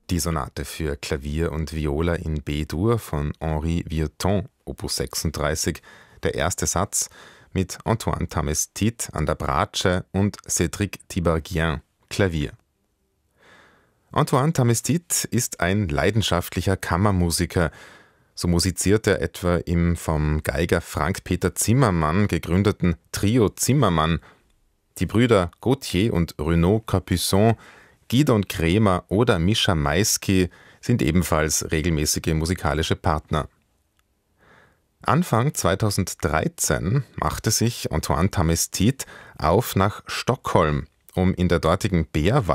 Die Sonate für Klavier und Viola in B-Dur von Henri Vieuxtemps, Opus 36, der erste Satz mit Antoine Tamestit an der Bratsche und Cédric Tiberghien, Klavier. Antoine Tamestit ist ein leidenschaftlicher Kammermusiker. So musiziert er etwa im vom Geiger Frank-Peter Zimmermann gegründeten Trio Zimmermann. Die Brüder Gauthier und Renaud Capuçon, Gidon Kremer oder Mischa Maisky sind ebenfalls regelmäßige musikalische Partner. Anfang 2013 machte sich Antoine Tamestit auf nach Stockholm, um in der dortigen Beerwald